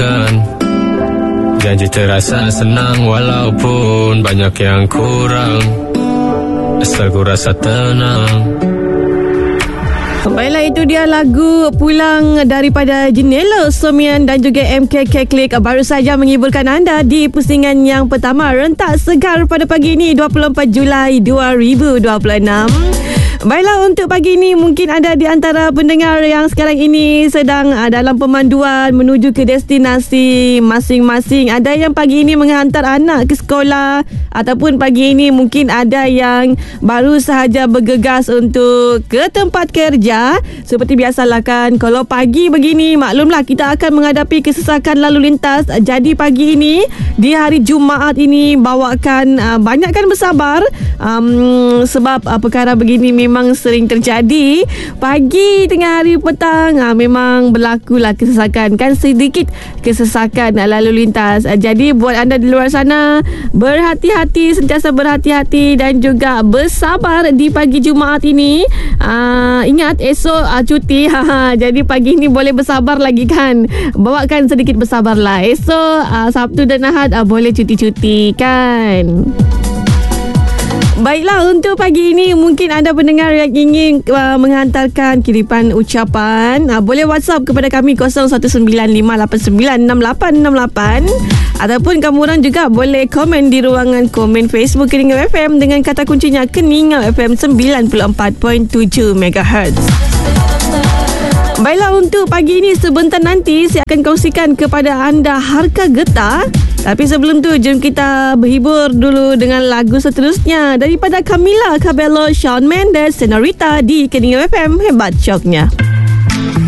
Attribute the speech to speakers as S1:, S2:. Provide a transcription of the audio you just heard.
S1: lakukan. Janji terasa senang walaupun banyak yang kurang, asal ku rasa tenang.
S2: Baiklah, itu dia lagu Pulang daripada Jendela Somian dan juga MKK Klik baru saja menghiburkan anda di pusingan yang pertama rentak segar pada pagi ini 24 Julai 2026. Baiklah, untuk pagi ini mungkin ada di antara pendengar yang sekarang ini sedang dalam pemanduan menuju ke destinasi masing-masing. Ada yang pagi ini menghantar anak ke sekolah, ataupun pagi ini mungkin ada yang baru sahaja bergegas untuk ke tempat kerja. Seperti biasalah kan, kalau pagi begini maklumlah kita akan menghadapi kesesakan lalu lintas. Jadi pagi ini di hari Jumaat ini bawakan banyakkan bersabar, sebab perkara begini memang sering terjadi. Pagi, tengah hari, petang memang berlakulah kesesakan, kan, sedikit kesesakan lalu lintas. Jadi buat anda di luar sana, berhati-hati, sentiasa berhati-hati dan juga bersabar di pagi Jumaat ini. Ingat esok cuti, jadi pagi ini boleh bersabar lagi kan, bawakan sedikit bersabarlah. Esok Sabtu dan Ahad boleh cuti-cuti kan. Baiklah, untuk pagi ini mungkin anda pendengar yang ingin menghantarkan kiriman ucapan, boleh WhatsApp kepada kami 0195896868, ataupun kamu orang juga boleh komen di ruangan komen Facebook Keningau FM dengan kata kuncinya Keningau FM 94.7 MHz. Baiklah, untuk pagi ini sebentar nanti saya akan kongsikan kepada anda harga getah. Tapi sebelum tu, jom kita berhibur dulu dengan lagu seterusnya daripada Camila Cabello, Shawn Mendes, Senorita di Keningau FM. Hebat syoknya.